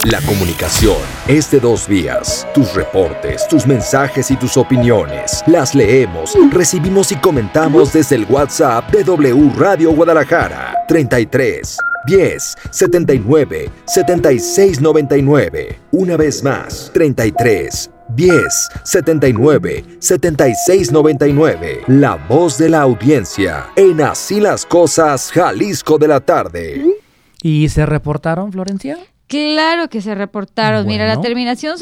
La comunicación es de dos vías. Tus reportes, tus mensajes y tus opiniones. Las leemos, recibimos y comentamos desde el WhatsApp de W Radio Guadalajara. 33 10 79 76 99. Una vez más, 33 10 79 76 99. La voz de la audiencia en Así las Cosas, Jalisco de la tarde. ¿Y se reportaron, Florencia? Claro que se reportaron. Bueno. Mira, la terminación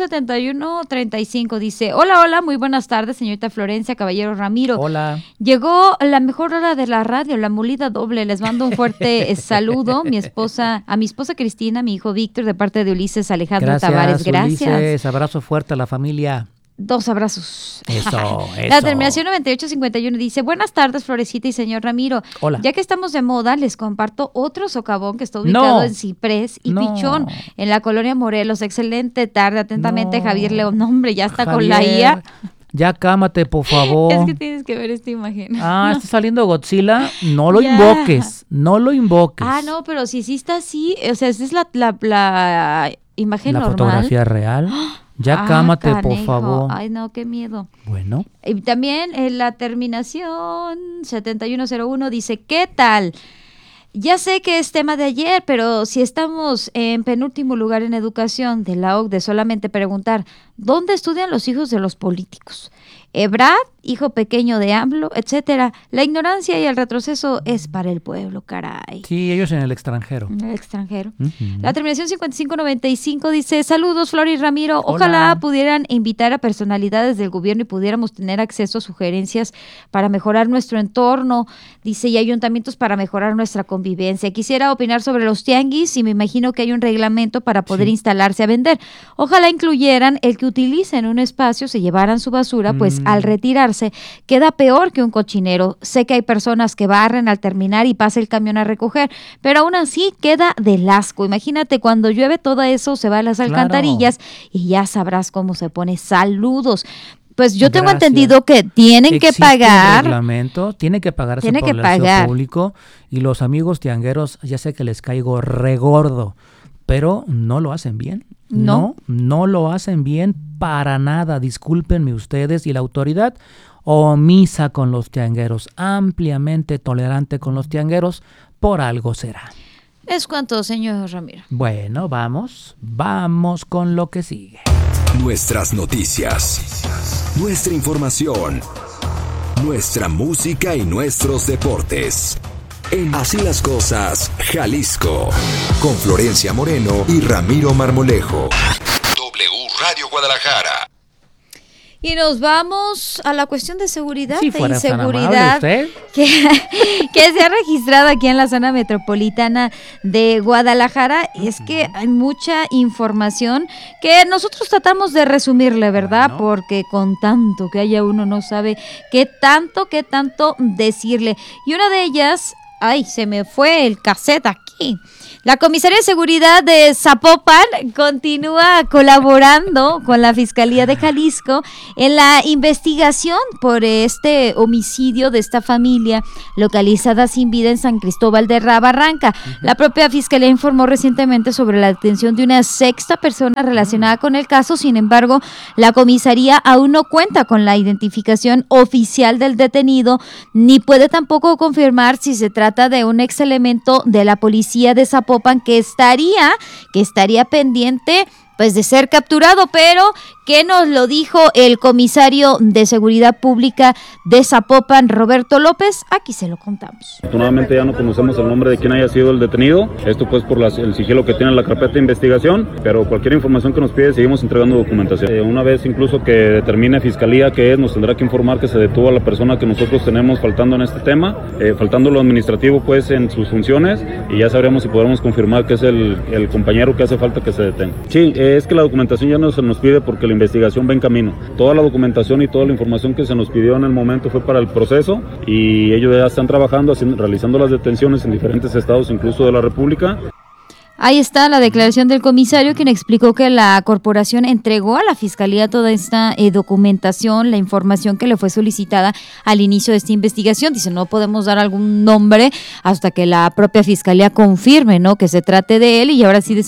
7135 dice: hola, muy buenas tardes, señorita Florencia, caballero Ramiro. Hola. Llegó la mejor hora de la radio, la molida doble. Les mando un fuerte saludo a mi esposa Cristina, mi hijo Víctor, de parte de Ulises Alejandro Tavares. Gracias. Ulises, abrazo fuerte a la familia. 2 abrazos. Eso. La terminación 9851 dice: buenas tardes, Florecita y señor Ramiro. Hola. Ya que estamos de moda, les comparto otro socavón que está ubicado en Ciprés y Pichón, en la colonia Morelos. Excelente tarde. Atentamente, Javier León. No, hombre, ya está con la IA. Ya cámate, por favor. Es que tienes que ver esta imagen. Está saliendo Godzilla. No lo invoques. No lo invoques. No, pero si sí está así, o sea, esa es la imagen la normal. La fotografía real. Ya cámate, canejo. Por favor. Ay, no, qué miedo. Bueno. Y también la terminación 7101 dice: ¿qué tal? Ya sé que es tema de ayer, pero si estamos en penúltimo lugar en educación de la OCDE, solamente preguntar, ¿dónde estudian los hijos de los políticos? Ebrard, hijo pequeño de AMLO, etcétera. La ignorancia y el retroceso es para el pueblo, caray. Sí, ellos en el extranjero. En el extranjero. Uh-huh. La terminación 5595 dice: saludos, Flor y Ramiro. Hola. Ojalá pudieran invitar a personalidades del gobierno y pudiéramos tener acceso a sugerencias para mejorar nuestro entorno, dice, y ayuntamientos para mejorar nuestra convivencia. Quisiera opinar sobre los tianguis y me imagino que hay un reglamento para poder instalarse a vender. Ojalá incluyeran el que utilicen un espacio, se llevaran su basura, pues al retirarse queda peor que un cochinero. Sé que hay personas que barren al terminar y pasa el camión a recoger, pero aún así queda del asco. Imagínate cuando llueve todo eso, se va a las alcantarillas y ya sabrás cómo se pone. Saludos. Pues yo tengo entendido que tienen que pagar. Un reglamento, tiene que pagarse por el servicio público y los amigos tiangueros, ya sé que les caigo regordo, pero no lo hacen bien. No lo hacen bien para nada. Discúlpenme ustedes, y la autoridad omisa con los tiangueros, ampliamente tolerante con los tiangueros, por algo será. Es cuanto, señor Ramiro. Bueno, vamos con lo que sigue. Nuestras noticias, nuestra información, nuestra música y nuestros deportes. En Así las Cosas, Jalisco, con Florencia Moreno y Ramiro Marmolejo. W Radio Guadalajara. Y nos vamos a la cuestión de seguridad e inseguridad que se ha registrado aquí en la zona metropolitana de Guadalajara. Y es que hay mucha información que nosotros tratamos de resumirle, ¿verdad? Bueno. Porque con tanto que haya uno no sabe qué tanto decirle. Y una de ellas, se me fue el cassette aquí. La Comisaría de Seguridad de Zapopan continúa colaborando con la Fiscalía de Jalisco en la investigación por este homicidio de esta familia localizada sin vida en San Cristóbal de Barranca. La propia Fiscalía informó recientemente sobre la detención de una sexta persona relacionada con el caso. Sin embargo, la comisaría aún no cuenta con la identificación oficial del detenido, ni puede tampoco confirmar si se trata de un ex elemento de la policía de Zapopan que estaría pendiente pues de ser capturado, pero que nos lo dijo el comisario de Seguridad Pública de Zapopan, Roberto López. Aquí se lo contamos. Afortunadamente ya no conocemos el nombre de quién haya sido el detenido, esto pues por el sigilo que tiene la carpeta de investigación, pero cualquier información que nos pide seguimos entregando documentación. Una vez incluso que determine Fiscalía qué es, nos tendrá que informar que se detuvo a la persona que nosotros tenemos faltando en este tema, faltando lo administrativo pues en sus funciones, y ya sabremos si podremos confirmar que es el compañero que hace falta que se detenga. Sí, es que la documentación ya no se nos pide porque la investigación va en camino. Toda la documentación y toda la información que se nos pidió en el momento fue para el proceso, y ellos ya están trabajando, realizando las detenciones en diferentes estados, incluso de la República. Ahí está la declaración del comisario, quien explicó que la corporación entregó a la Fiscalía toda esta documentación, la información que le fue solicitada al inicio de esta investigación. Dice, no podemos dar algún nombre hasta que la propia Fiscalía confirme, ¿no?, que se trate de él, y ahora sí decir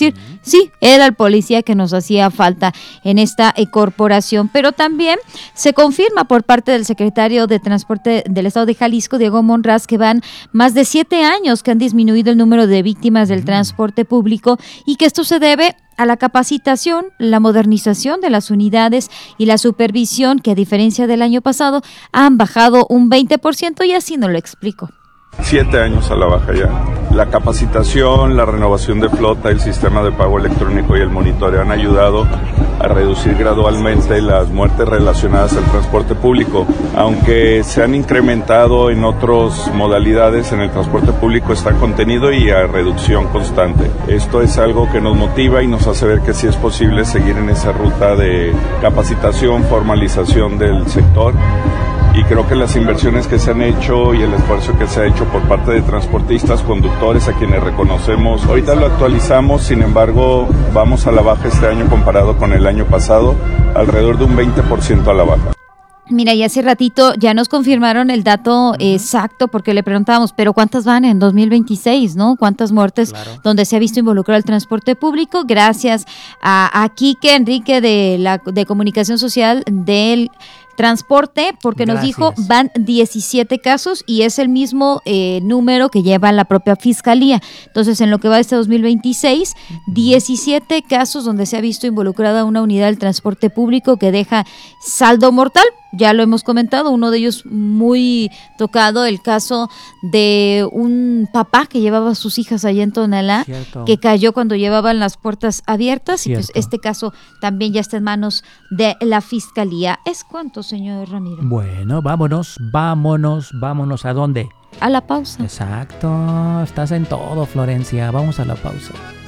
Sí, era el policía que nos hacía falta en esta corporación, pero también se confirma por parte del secretario de Transporte del Estado de Jalisco, Diego Monraz, que van más de 7 años que han disminuido el número de víctimas del transporte público y que esto se debe a la capacitación, la modernización de las unidades y la supervisión que, a diferencia del año pasado, han bajado un 20%, y así nos lo explico. 7 años a la baja ya. La capacitación, la renovación de flota, el sistema de pago electrónico y el monitoreo han ayudado a reducir gradualmente las muertes relacionadas al transporte público. Aunque se han incrementado en otras modalidades, en el transporte público está contenido y a reducción constante. Esto es algo que nos motiva y nos hace ver que sí es posible seguir en esa ruta de capacitación, formalización del sector. Y creo que las inversiones que se han hecho y el esfuerzo que se ha hecho por parte de transportistas, conductores, a quienes reconocemos, ahorita lo actualizamos, sin embargo, vamos a la baja este año comparado con el año pasado, alrededor de un 20% a la baja. Mira, y hace ratito ya nos confirmaron el dato exacto, porque le preguntábamos, pero ¿cuántas van en 2026, no? ¿Cuántas muertes donde se ha visto involucrado el transporte público? Gracias a Quique Enrique de Comunicación Social del Transporte, porque nos dijo van 17 casos y es el mismo número que lleva la propia Fiscalía. Entonces, en lo que va de este 2026, 17 casos donde se ha visto involucrada una unidad del transporte público que deja saldo mortal. Ya lo hemos comentado, uno de ellos muy tocado, el caso de un papá que llevaba a sus hijas allá en Tonalá, que cayó cuando llevaban las puertas abiertas. Y pues este caso también ya está en manos de la Fiscalía. ¿Es cuánto, señor Ramiro? Bueno, vámonos. ¿A dónde? A la pausa. Exacto, estás en todo, Florencia. Vamos a la pausa.